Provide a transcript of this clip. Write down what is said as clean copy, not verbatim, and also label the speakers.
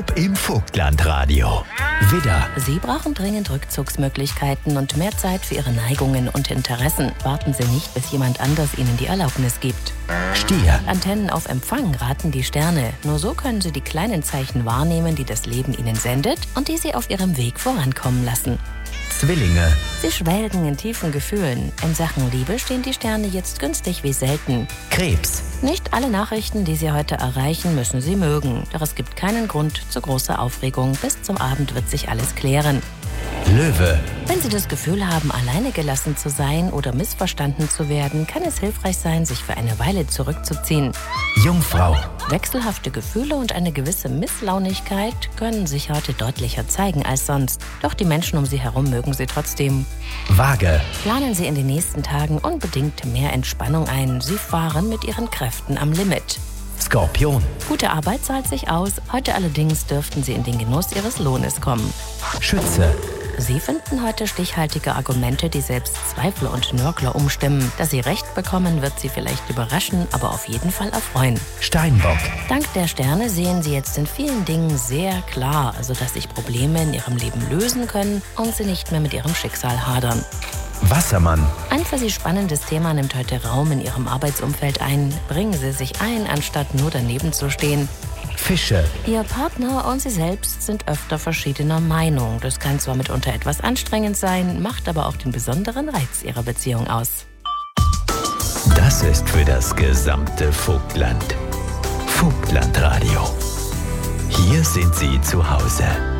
Speaker 1: Im Vogtlandradio. Widder,
Speaker 2: Sie brauchen dringend Rückzugsmöglichkeiten und mehr Zeit für Ihre Neigungen und Interessen. Warten Sie nicht, bis jemand anders Ihnen die Erlaubnis gibt.
Speaker 1: Stier,
Speaker 2: Antennen auf Empfang raten die Sterne. Nur so können Sie die kleinen Zeichen wahrnehmen, die das Leben Ihnen sendet und die Sie auf Ihrem Weg vorankommen lassen.
Speaker 1: Zwillinge,
Speaker 2: Sie schwelgen in tiefen Gefühlen. In Sachen Liebe stehen die Sterne jetzt günstig wie selten.
Speaker 1: Krebs,
Speaker 2: Nicht alle Nachrichten, die Sie heute erreichen, müssen Sie mögen. Doch es gibt keinen Grund zu großer Aufregung. Bis zum Abend wird sich alles klären.
Speaker 1: Löwe,
Speaker 2: Wenn Sie das Gefühl haben, alleine gelassen zu sein oder missverstanden zu werden, kann es hilfreich sein, sich für eine Weile zurückzuziehen.
Speaker 1: Jungfrau,
Speaker 2: Wechselhafte Gefühle und eine gewisse Misslaunigkeit können sich heute deutlicher zeigen als sonst. Doch die Menschen um Sie herum mögen Sie trotzdem.
Speaker 1: Waage,
Speaker 2: Planen Sie in den nächsten Tagen unbedingt mehr Entspannung ein. Sie fahren mit Ihren Kräften am Limit.
Speaker 1: Skorpion,
Speaker 2: Gute Arbeit zahlt sich aus. Heute allerdings dürften Sie in den Genuss Ihres Lohnes kommen.
Speaker 1: Schütze,
Speaker 2: Sie finden heute stichhaltige Argumente, die selbst Zweifler und Nörgler umstimmen. Dass Sie recht bekommen, wird Sie vielleicht überraschen, aber auf jeden Fall erfreuen.
Speaker 1: Steinbock,
Speaker 2: Dank der Sterne sehen Sie jetzt in vielen Dingen sehr klar, sodass sich Probleme in Ihrem Leben lösen können und Sie nicht mehr mit Ihrem Schicksal hadern.
Speaker 1: Wassermann,
Speaker 2: Ein für Sie spannendes Thema nimmt heute Raum in Ihrem Arbeitsumfeld ein. Bringen Sie sich ein, anstatt nur daneben zu stehen.
Speaker 1: Fische,
Speaker 2: Ihr Partner und Sie selbst sind öfter verschiedener Meinung. Das kann zwar mitunter etwas anstrengend sein, macht aber auch den besonderen Reiz Ihrer Beziehung aus.
Speaker 1: das ist für das gesamte Vogtland. Vogtlandradio. Hier sind Sie zu Hause.